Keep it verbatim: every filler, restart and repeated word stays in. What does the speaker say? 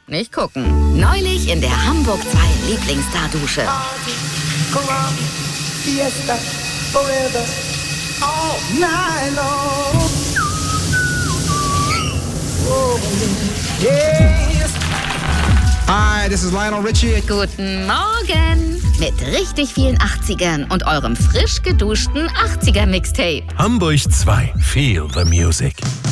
nicht gucken. Neulich in der Hamburg zwei Lieblingsstar-Dusche. Hi, this is Lionel Richie. Guten Morgen! Mit richtig vielen achtzigern und eurem frisch geduschten achtziger-Mixtape. Hamburg zwei. Feel the music.